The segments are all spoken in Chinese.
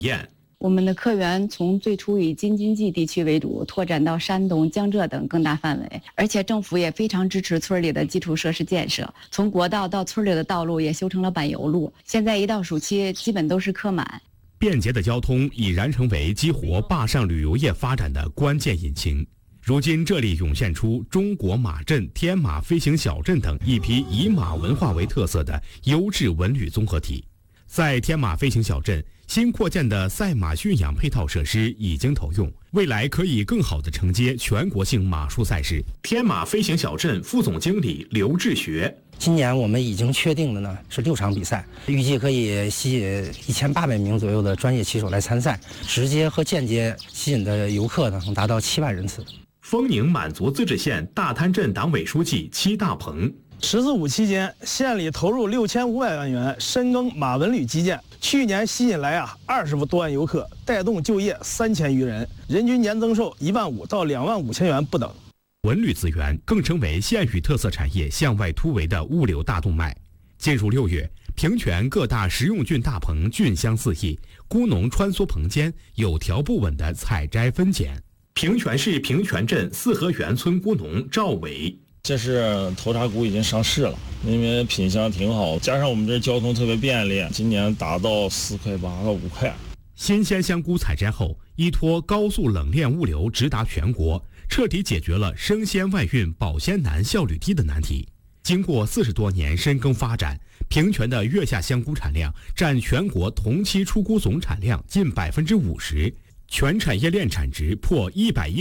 验。 我们的客源从最初以京津冀地区为主，拓展到山东、江浙等更大范围，而且政府也非常支持村里的基础设施建设，从国道到村里的道路也修成了柏油路。现在一到暑期，基本都是客满。 便捷的交通已然成为激活坝上旅游业发展的关键引擎。如今这里涌现出中国马镇、天马飞行小镇等一批以马文化为特色的优质文旅综合体。在天马飞行小镇，新扩建的赛马驯养配套设施已经投用，未来可以更好地承接全国性马术赛事。天马飞行小镇副总经理刘志学： 今年我们已经确定的呢是6场比赛，预计可以吸引1800名左右的专业骑手来参赛，直接和间接吸引的游客呢能达到7万人次。 丰宁满族自治县大滩镇党委书记戚大鹏：“ 十四五期间，县里投入6500万元深耕马文旅基建，去年吸引来20多万游客，带动就业3000余人，人均年增收15000到25000元不等。” 文旅资源更成为县域特色产业向外突围的物流大动脉。进入6月，平泉各大食用菌大棚菌香四溢，菇农穿梭棚间，有条不紊的采摘分拣。平泉市平泉镇四合园村菇农赵伟：“ 这是头茬菇已经上市了，因为品相挺好，加上我们这交通特别便利，今年达到4块8到5块。” 新鲜香菇采摘后，依托高速冷链物流直达全国，彻底解决了生鲜外运保鲜难、效率低的难题。经过40多年深耕发展，平泉的月下香菇产量占全国同期出菇总产量近50%，全产业链产值破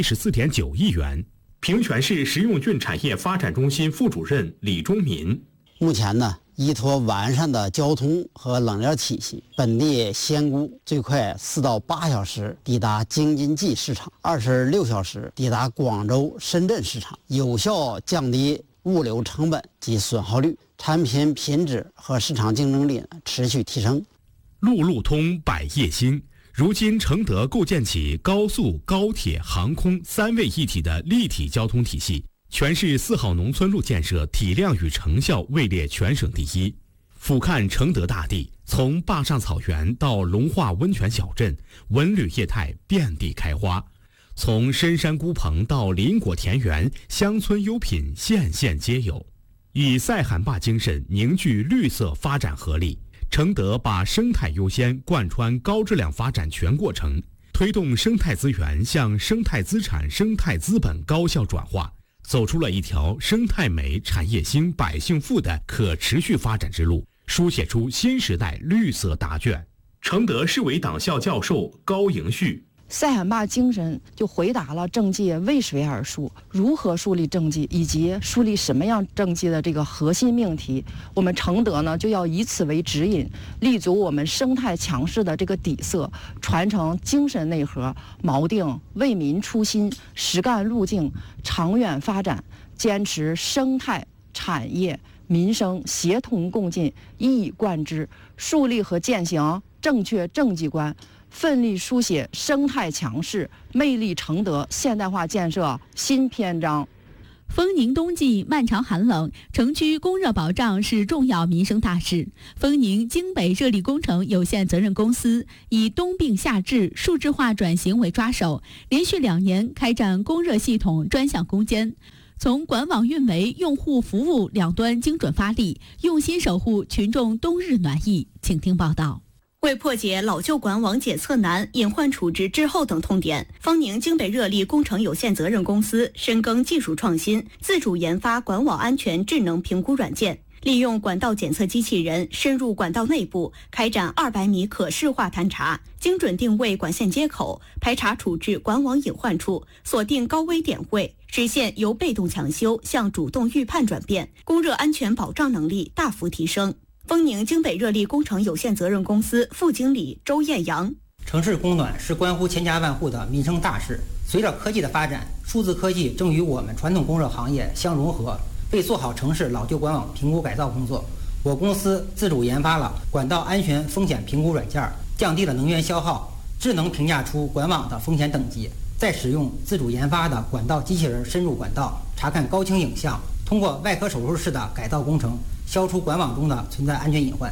114.9亿元。平泉市食用菌产业发展中心副主任李忠民：“ 目前呢，依托完善的交通和冷链体系，本地鲜菇最快4到8小时抵达京津冀市场，26小时抵达广州、深圳市场，有效降低物流成本及损耗率，产品品质和市场竞争力持续提升。” 路路通百业兴。如今承德构建起高速、高铁、航空3位一体的立体交通体系，全市4号农村路建设体量与成效位列全省第一。俯瞰承德大地，从坝上草原到龙化温泉小镇，文旅业态遍地开花；从深山孤棚到林果田园，乡村优品县县皆有。以塞罕坝精神凝聚绿色发展合力，承德把生态优先贯穿高质量发展全过程，推动生态资源向生态资产、生态资本高效转化，走出了一条生态美、产业兴、百姓富的可持续发展之路，书写出新时代绿色答卷。承德市委党校教授高迎旭：“ 塞罕坝精神就回答了政绩为谁而树，如何树立政绩，以及树立什么样政绩的这个核心命题。我们承德呢，就要以此为指引，立足我们生态强势的这个底色，传承精神内核，锚定为民初心、实干路径、长远发展，坚持生态、产业、民生协同共进，一以贯之，树立和践行正确政绩观，奋力书写生态强势、魅力承德现代化建设新篇章。” 丰宁冬季漫长寒冷，城区供热保障是重要民生大事。丰宁京北热力工程有限责任公司以冬病夏治、数字化转型为抓手，连续2年开展供热系统专项攻坚，从管网运维、用户服务两端精准发力，用心守护群众冬日暖意。请听报道。 为破解老旧管网检测难、隐患处置滞后等痛点，丰宁京北热力工程有限责任公司深耕技术创新，自主研发管网安全智能评估软件，利用管道检测机器人深入管道内部，开展200米可视化探查，精准定位管线接口，排查处置管网隐患处，锁定高危点位，实现由被动抢修向主动预判转变，供热安全保障能力大幅提升。丰宁京北热力工程有限责任公司副经理周艳阳： 城市供暖是关乎千家万户的民生大事。随着科技的发展，数字科技正与我们传统供热行业相融合。为做好城市老旧管网评估改造工作，我公司自主研发了管道安全风险评估软件，降低了能源消耗，智能评价出管网的风险等级。再使用自主研发的管道机器人深入管道，查看高清影像，通过外科手术式的改造工程，消除管网中的存在安全隐患。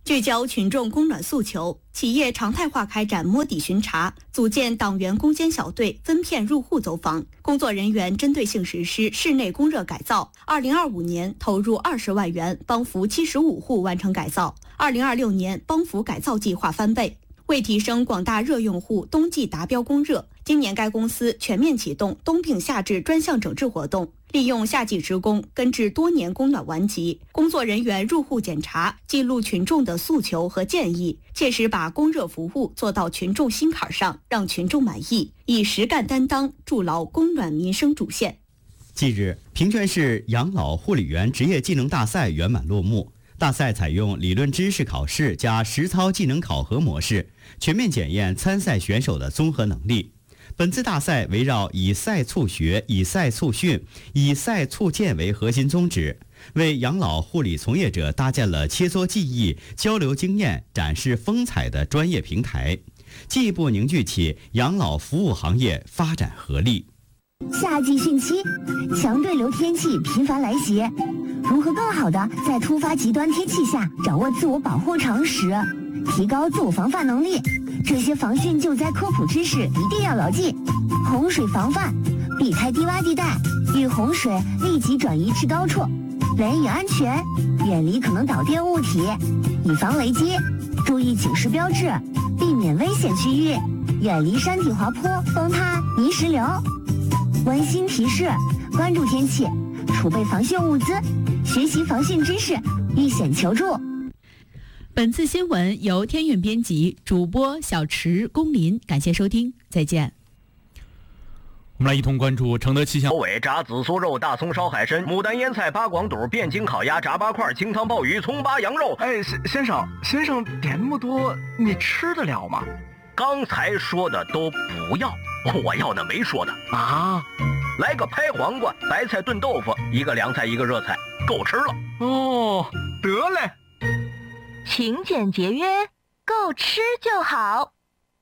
聚焦群众供暖诉求，企业常态化开展摸底巡查，组建党员攻坚小队，分片入户走访，工作人员针对性实施室内供热改造。2025年投入20万元，帮扶75户完成改造。2026年帮扶改造计划翻倍。为提升广大热用户冬季达标供热，今年该公司全面启动冬病夏治专项整治活动，利用夏季职工根治多年供暖顽疾。工作人员入户检查，记录群众的诉求和建议，切实把供热服务做到群众心坎上，让群众满意，以实干担当筑牢供暖民生主线。 近日，平泉市养老护理员职业技能大赛圆满落幕。大赛采用理论知识考试加实操技能考核模式，全面检验参赛选手的综合能力。本次大赛围绕以赛促学、以赛促训、以赛促建为核心宗旨，为养老护理从业者搭建了切磋技艺、交流经验、展示风采的专业平台，进一步凝聚起养老服务行业发展合力。 夏季汛期，强对流天气频繁来袭，如何更好地在突发极端天气下掌握自我保护常识，提高自我防范能力？这些防汛救灾科普知识一定要牢记。洪水防范，避开低洼地带，遇洪水立即转移至高处，雷雨安全，远离可能导电物体，以防雷击，注意警示标志，避免危险区域，远离山体滑坡、崩塌、泥石流。温馨提示：关注天气，储备防汛物资，学习防汛知识，遇险求助。 本次新闻由天韵编辑，主播小池、龚林，感谢收听，再见。 我们来一同关注承德气象。 欧伟炸紫苏肉、大葱烧海参、牡丹腌菜、八广肚、汴京烤鸭、炸八块、清汤鲍鱼、葱八羊肉。 哎，先生点那么多，你吃得了吗？ 刚才说的都不要，我要的没说的啊。 来个拍黄瓜、白菜炖豆腐，一个凉菜一个热菜，够吃了。 哦，得嘞。 勤俭节约，够吃就好。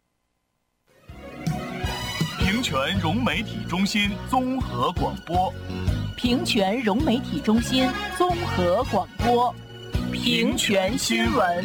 平泉融媒体中心综合广播。 平泉融媒体中心综合广播。平泉新闻。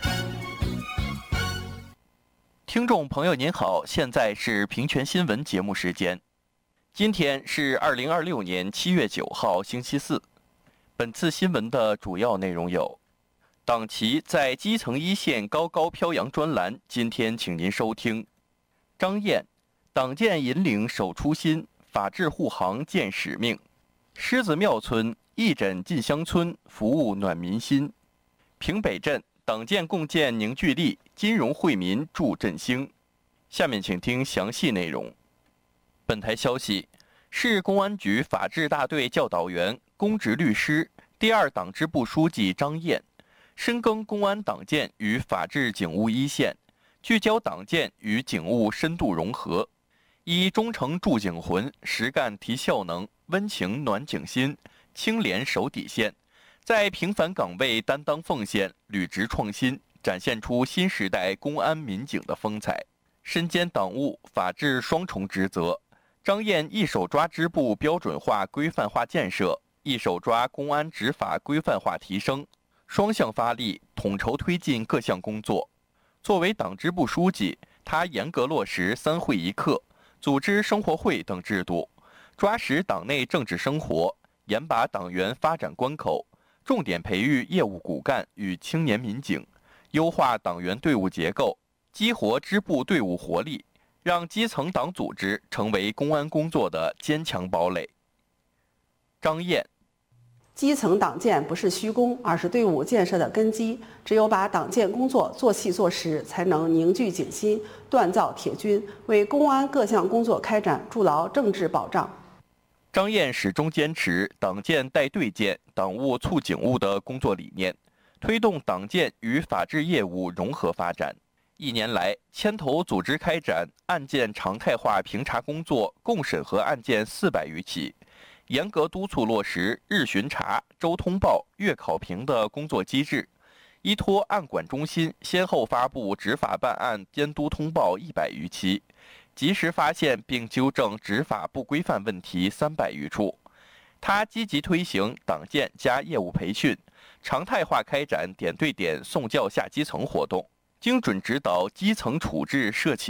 听众朋友您好，现在是平泉新闻节目时间。今天是2026年7月9号星期四。本次新闻的主要内容有：党旗在基层一线高高飘扬专栏，今天请您收听。张燕，党建引领守初心，法治护航建使命。狮子庙村义诊进乡村，服务暖民心。平北镇党建共建凝聚力，金融惠民助振兴。下面请听详细内容。本台消息，市公安局法制大队教导员、公职律师、第2党支部书记张燕，深耕公安党建与法治警务一线，聚焦党建与警务深度融合，以忠诚铸警魂、实干提效能、温情暖警心、清廉守底线，在平凡岗位担当奉献、履职创新，展现出新时代公安民警的风采。身兼党务、法治双重职责，张燕一手抓支部标准化规范化建设，一手抓公安执法规范化提升，双向发力，统筹推进各项工作。作为党支部书记，他严格落实3会1课、组织生活会等制度，抓实党内政治生活，严把党员发展关口，重点培育业务骨干与青年民警，优化党员队伍结构，激活支部队伍活力，让基层党组织成为公安工作的坚强堡垒。张燕， 基层党建不是虚功，而是队伍建设的根基。只有把党建工作做细做实，才能凝聚警心，锻造铁军，为公安各项工作开展筑牢政治保障。 张燕始终坚持党建带队建、党务促警务的工作理念，推动党建与法治业务融合发展。1年来，牵头组织开展案件常态化评查工作，共审核案件400余起，严格督促落实日巡查、周通报、月考评的工作机制，依托案管中心先后发布执法办案监督通报100余期，及时发现并纠正执法不规范问题300余处。他积极推行党建加业务培训， 常态化开展点对点送教下基层活动，精准指导基层处置涉企